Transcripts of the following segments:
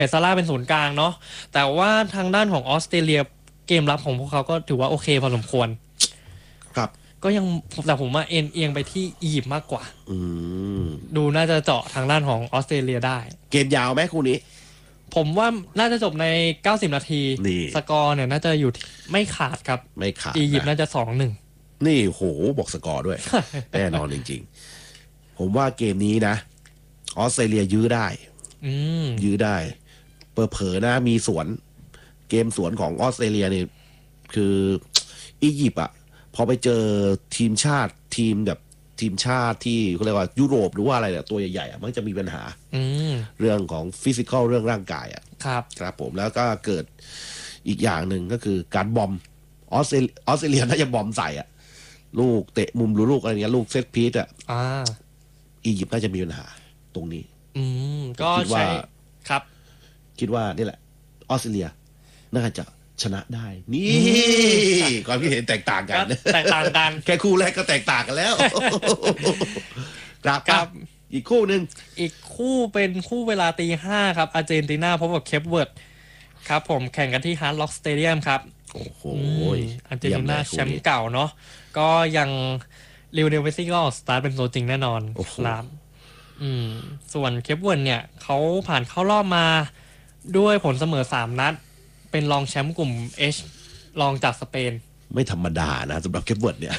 ซาร่าเป็นศูนย์กลางเนาะแต่ว่าทางด้านของออสเตรเลียเกมรับของพวกเขาก็ถือว่าโอเคพอสมควรครับก็ยังแต่ผมว่าเอียงไปที่อียิปต์มากกว่าอืมดูน่าจะเจาะทางด้านของออสเตรเลียได้เกมยาวไหมคู่นี้ผมว่าน่าจะจบใน90นาทีนี่สกอร์เนี่ยน่าจะอยู่ไม่ขาดครับไม่ขาดอียิปต์นะน่าจะ2-1 นี่โหบอกสกอร์ด้วย แน่นอนจริงๆผมว่าเกมนี้นะออสเตรเลียยื้อได้อืมยื้อได้เผลอๆนะมีสวนเกมสวนของออสเตรเลียเนี่ยคืออียิปต์อะพอไปเจอทีมชาติทีมชาติที่เขาเรียกว่ายุโรปหรือว่าอะไรเนี่ยตัวใหญ่ๆอะมันจะมีปัญหาอืมเรื่องของฟิสิกอลเรื่องร่างกายอะครับครับผมแล้วก็เกิดอีกอย่างหนึ่งก็คือการบอมออสเตรเลียน่าจะบอมใส่อะลูกเตะมุมหรือลูกอะไรเงี้ยลูกเซตพีซอะอ่าอียิปต์น่าจะมีปัญหาตรงนี้อืมก็คิดว่าใช้ครับคิดว่านี่แหละออสเตรเลียน่าจะชนะได้นี่ความคิดเห็นแตกต่างกันก็แตกต่างกันแค่คู่แรกก็แตกต่างกันแล้ว ครับครับอีกคู่หนึ่งอีกคู่เป็นคู่เวลาตี 5ครับอาร์เจนตินาพบกับเคปเวิร์ดครับผมแข่งกันที่ฮาร์ดล็อกสเตเดียมครับโอ้โหอาร์เจนตินาแชมป์เก่าเนาะก็ยังลิวเนลเมสซี่ก็ออกสตาร์ทเป็นตัวจริงแน่นอนครับส่วนเคปเวิร์ดเนี่ยเขาผ่านเข้ารอบมาด้วยผลเสมอ3 นัดเป็นรองแชมป์กลุ่ม H รองจากสเปนไม่ธรรมดานะสำหรับเคปเวิร์ดเนี่ย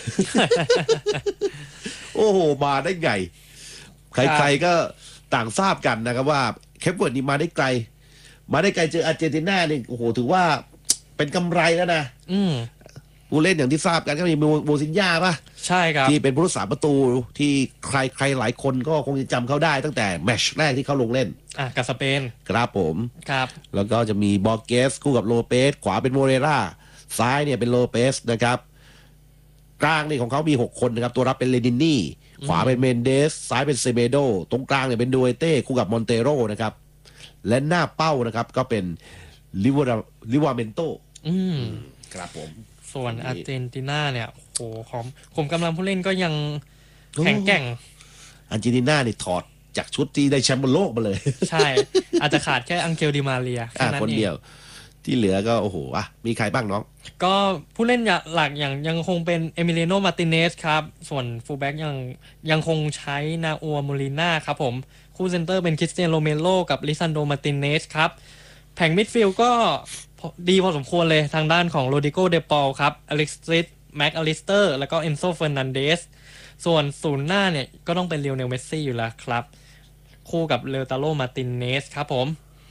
โอ้โหมาได้ไง ใครๆก็ต่างทราบกันนะครับว่าเคปเวิร์ดนี่มาได้ไกล มาได้ไกลเจออาร์เจนตินานี่โอ้โหถือว่าเป็นกำไรแล้วนะผู้เล่นอย่างที่ทราบกันก็มีโมซินญ่าป่ะใช่ครับที่เป็นผู้รักษาประตูที่ใครหลายคนก็คงจะจำเขาได้ตั้งแต่แมตช์แรกที่เขาลงเล่นกับสเปนครับผมครับแล้วก็จะมีบอร์เกสคู่กับโลเปสขวาเป็นโมเรราซ้ายเนี่ยเป็นโลเปสนะครับกลางนี่ของเขามี6คนนะครับตัวรับเป็นเลดินนี่ขวาเป็นเมนเดสซ้ายเป็นเซเบโดตรงกลางเนี่ยเป็นดูเอเต้คู่กับมอนเตโรนะครับและหน้าเป้านะครับก็เป็นลิวาเมนโตครับผมส่วนอาร์เจนตินาเนี่ยโอ้โหผมกำลังผู้เล่นก็ยังแข็งแกร่งอาร์เจนตินานี่ถอดจากชุดที่ได้แชมป์บอลโลกมาเลยใช่อาจจะขาดแค่อังเกลดิมาเรียแค่นั้นคนเดียวที่เหลือก็โอ้โหมีใครบ้างน้องก็ผู้เล่นหลักอย่างยังคงเป็นเอมิเลโนมาร์ติเนสครับส่วนฟูลแบ็กยังคงใช้นาอัวโมลิน่าครับผมคู่เซนเตอร์เป็นคริสเตียนโรเมโลกับลิซันโดมาร์ติเนสครับแผงมิดฟิลด์ก็ดีพอสมควรเลยทางด้านของโรดิโกเดปอลครับอเล็กซิสแม็กอลิสเตอร์แล้วก็เอนโซเฟอร์นันเดสส่วนศูนย์หน้าเนี่ยก็ต้องเป็นลิโอเนลเมสซี่อยู่แล้วครับคู่กับเลตาโรมาร์ติเนสครับผม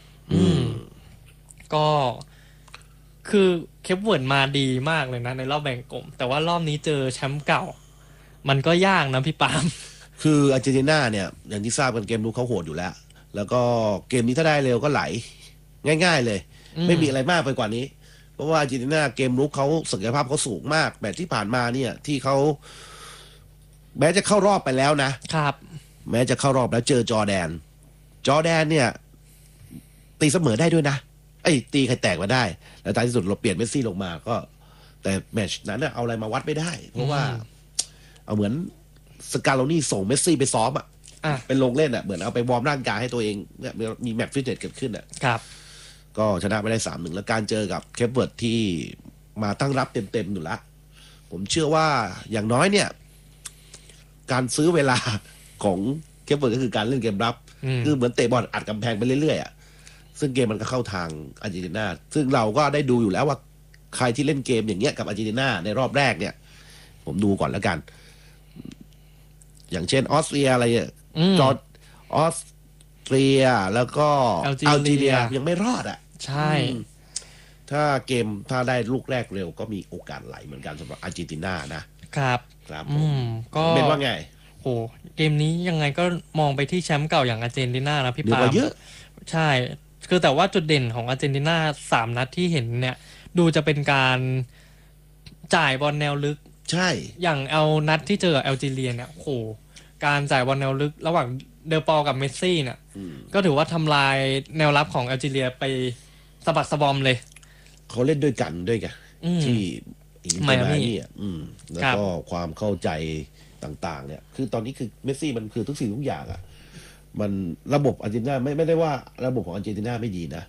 ก็คือเคปเวิร์ดมาดีมากเลยนะในรอบแบ่งกลุ่มแต่ว่ารอบนี้เจอแชมป์เก่ามันก็ยากนะพี่ปามคืออาร์เจนตินาเนี่ยอย่างที่ทราบกันเกมลุกเขาโหดอยู่แล้วแล้วก็เกมนี้ถ้าได้เร็วก็ไหลง่ายๆเลยไม่มีอะไรมากไปกว่านี้เพราะว่าอาร์เจนตินาเกมลุกเขาศักยภาพเขาสูงมากแบบที่ผ่านมาเนี่ยที่เขาแม้จะเข้ารอบไปแล้วนะครับแม้จะเข้ารอบแล้วเจอจอร์แดนเนี่ยตีเสมอได้ด้วยนะตีใครแตกมาได้แล้วท้ายที่สุดเราเปลี่ยนเมสซี่ลงมาก็แต่แมตช์นั้นเอาอะไรมาวัดไม่ได้ เพราะว่าเอาเหมือนสกาโลนี่ส่งเมสซี่ไปซ้อมเป็นลงเล่นเหมือนเอาไปวอร์มร่างกายให้ตัวเองเนี่ยมีแมตช์ฟิตเนสเกิดขึ้นครับก็ชนะไปได้3-1แล้วการเจอกับเคปเวิร์ดที่มาตั้งรับเต็มๆอยู่แล้วผมเชื่อว่าอย่างน้อยเนี่ยการซื้อเวลาของเคปเวิร์ดก็คือการเล่นเกมรับคือเหมือนเตะบอลอัดกำแพงไปเรื่อยๆซึ่งเกมมันก็เข้าทางอาร์เจนตินาซึ่งเราก็ได้ดูอยู่แล้วว่าใครที่เล่นเกมอย่างเงี้ยกับอาร์เจนตินาในรอบแรกเนี่ยผมดูก่อนแล้วกันอย่างเช่นออสเตรียอะไรจอร์ออสเตรียแล้วก็อัลจีเรียยังไม่รอดใช่ถ้าได้ลูกแรกเร็วก็มีโอกาสไหลเหมือนกันสำหรับอาร์เจนตินานะครับก็เป็นว่าไงโหเกมนี้ยังไงก็มองไปที่แชมป์เก่าอย่างอาร์เจนตินานะพี่ปาล์มเยอะใช่คือแต่ว่าจุดเด่นของอาร์เจนตินา3 นัดที่เห็นเนี่ยดูจะเป็นการจ่ายบอลแนวลึกใช่อย่างเอานัดที่เจอแอลจีเรียเนี่ยโหการจ่ายบอลแนวลึกระหว่างเดอปอลกับเมสซี่เนี่ยก็ถือว่าทำลายแนวรับของแอลจีเรียไปสะบัดสะบอมเลยเขาเล่นด้วยกันที่ไมอามี่แล้วก็ความเข้าใจต่างๆเนี่ยคือตอนนี้คือเมสซี่มันคือทุกสิ่งทุกอย่างมันระบบอาร์เจนตินาไม่ได้ว่าระบบของอาร์เจนตินาไม่ดีนะ